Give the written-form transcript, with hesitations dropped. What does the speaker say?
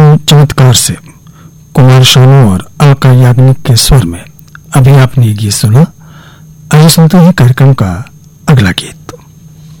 Film चमत्कार से कुमार शानू और अलका याग्निक के स्वर में अभी आपने ये गीत सुना। आइए सुनते हैं कार्यक्रम का अगला गीत।